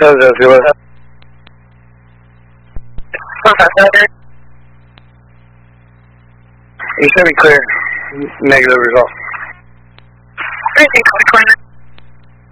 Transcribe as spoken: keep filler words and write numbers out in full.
seven zero zero. You should be clear. Negative result. Everything clear.